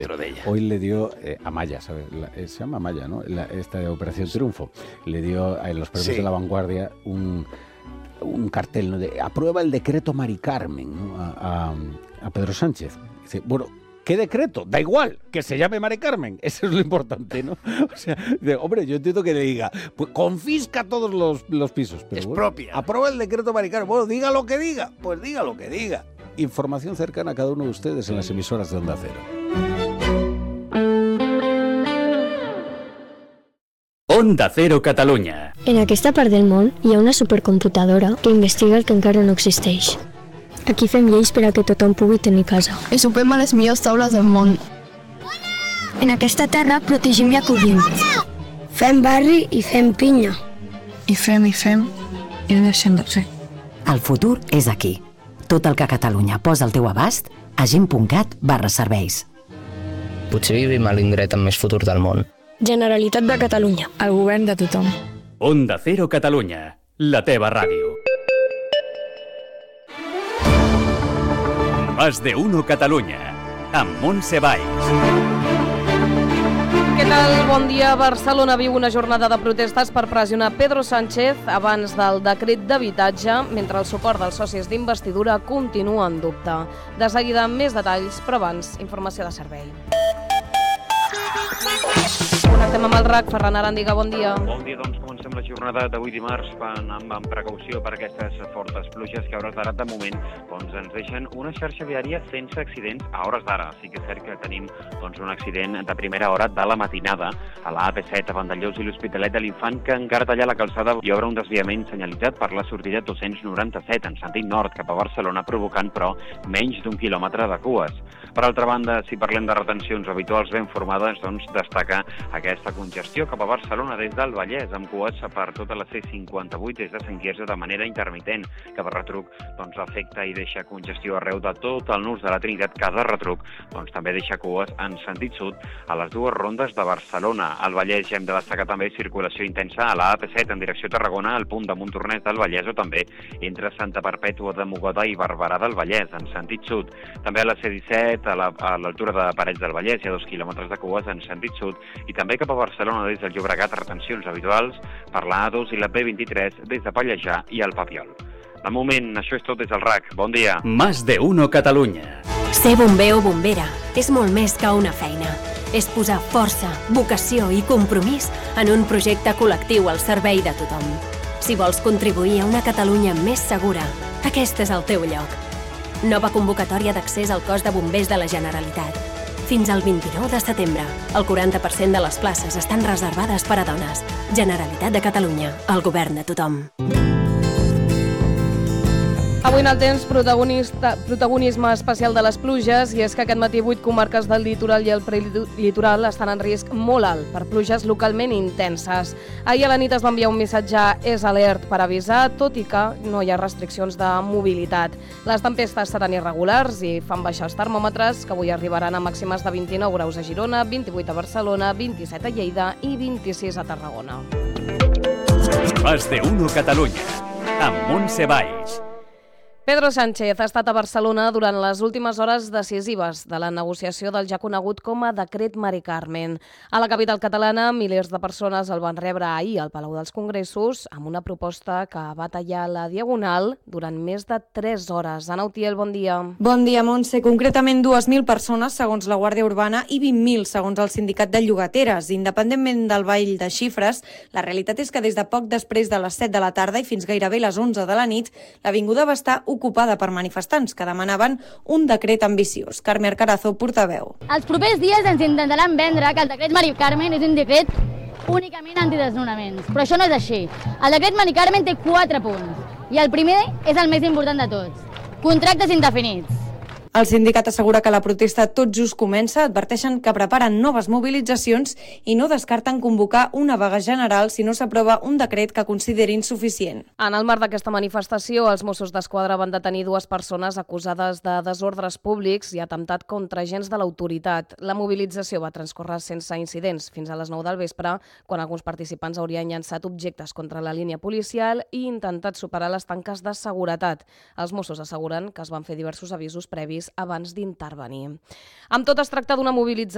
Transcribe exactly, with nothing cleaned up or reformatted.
Pero de ella. Hoy le dio eh, a Maya, ¿sabes? La, eh, se llama Maya, ¿no? La, esta Operación Triunfo. Le dio en los premios sí. de La Vanguardia un, un cartel, ¿no? De aprueba el decreto Mari Carmen, ¿no? a, a, a Pedro Sánchez. Dice, bueno, ¿qué decreto? Da igual, que se llame Mari Carmen. Eso es lo importante, ¿no? O sea, de, hombre, yo entiendo que le diga, pues confisca todos los, los pisos. Pero es bueno, propia. Aprueba el decreto Mari Carmen. Bueno, diga lo que diga, pues diga lo que diga. Información cercana a cada uno de ustedes en las emisoras de Onda Cero. Onda Cero Catalunya. En aquesta part del món hi ha una supercomputadora que investiga el que encara no existeix. Aquí fem lleis per a que tothom pugui tenir casa. I sopem a les millors taules del món. En aquesta terra protegim i acollim. Fem barri i fem pinya. I fem i fem i no deixem de fer. El futur és aquí. Tot el que Catalunya posa al teu abast a gent.cat barra serveis. Potser vivim a l'indret amb més futur del món. Generalitat de Catalunya. El govern de tothom. Onda Cero Catalunya, la teva ràdio. Más de uno Catalunya, amb Montse Valls. Què tal? Bon dia. Barcelona viu una jornada de protestes per pressionar Pedro Sánchez abans del decret d'habitatge, mentre el suport dels socis d'investidura continua en dubte. De seguida, més detalls, però abans, informació de servei. Connectem amb el R A C. Ferran Arandiga, bon dia. Bon dia, doncs comencem la jornada d'avui dimarts amb, amb precaució per aquestes fortes pluges que a hores d'ara, de moment, doncs, ens deixen una xarxa viària sense accidents a hores d'ara. Sí que és cert que tenim doncs, un accident de primera hora de la matinada a la A P set a Vandellòs i l'Hospitalet de l'Infant, que encara talla la calçada i obre un desviament senyalitzat per la sortida dos-cents noranta-set en sentit nord cap a Barcelona, provocant, però, menys d'un quilòmetre de cues. Per altra banda, si parlem de retencions habituals ben formades, doncs destaca aquesta congestió cap a Barcelona des del Vallès, amb cues per tota la C cinquanta-vuit des de Sant Quirze de manera intermitent, que per retruc doncs, afecta i deixa congestió arreu de tot el nus de la Trinitat, que de retruc doncs, també deixa cues en sentit sud a les dues rondes de Barcelona. Al Vallès ja hem de destacar també circulació intensa a la A P set en direcció a Tarragona, al punt de Montornès del Vallès, o també entre Santa Perpètua de Mogoda i Barberà del Vallès, en sentit sud. També a la C disset, a l'altura de Parets del Vallès, hi ha dos quilòmetres de cues en sentit sud, i també cap a Barcelona des del Llobregat, retencions habituals per la A dos i la B vint-i-tres des de Pallejà i el Papiol. De moment, això és tot des del R A C. Bon dia. Más de uno Catalunya. Ser bomber o bombera és molt més que una feina. És posar força, vocació i compromís en un projecte col·lectiu al servei de tothom. Si vols contribuir a una Catalunya més segura, aquest és el teu lloc. Nova convocatòria d'accés al cos de bombers de la Generalitat. Fins al vint-i-nou de setembre, el quaranta per cent de les places estan reservades per a dones. Generalitat de Catalunya, el govern de tothom. Avui en el temps, protagonisme especial de les pluges, i és que aquest matí vuit comarques del litoral i el prelitoral estan en risc molt alt per pluges localment intenses. Ahir a la nit es va enviar un missatge és alert per avisar, tot i que no hi ha restriccions de mobilitat. Les tempestes seran irregulars i fan baixar els termòmetres, que avui arribaran a màximes de vint-i-nou graus a Girona, vint-i-vuit a Barcelona, vint-i-set a Lleida i vint-i-sis a Tarragona. Más de uno Catalunya, amb Montse Valls. Pedro Sánchez ha estat a Barcelona durant les últimes hores decisives de la negociació del ja conegut com a decret Mari Carmen. A la capital catalana, milers de persones el van rebre ahir al Palau dels Congressos amb una proposta que va tallar la diagonal durant més de tres hores. Ana Utiel, bon dia. Bon dia, Montse. Concretament dues mil persones, segons la Guàrdia Urbana, i vint mil, segons el Sindicat de Llogateres. Independentment del ball de xifres, la realitat és que des de poc després de les set de la tarda i fins gairebé les onze de la nit, l'avinguda va estar ocupada per manifestants que demanaven un decret ambiciós. Carme Arcarazo, portaveu. Els propers dies ens intentaran vendre que el decret Mari Carmen és un decret únicament antidesnonaments, però això no és així. El decret Mari Carmen té quatre punts i el primer és el més important de tots: contractes indefinits. El sindicat assegura que la protesta tot just comença, adverteixen que preparen noves mobilitzacions i no descarten convocar una vaga general si no s'aprova un decret que considerin suficient. En el marc d'aquesta manifestació, els Mossos d'Esquadra van detenir dues persones acusades de desordres públics i atemptat contra agents de l'autoritat. La mobilització va transcorrer sense incidents fins a les nou del vespre, quan alguns participants haurien llançat objectes contra la línia policial i intentat superar les tanques de seguretat. Els Mossos asseguren que es van fer diversos avisos previs abans d'intervenir. Amb tot, es tracta d'una mobilització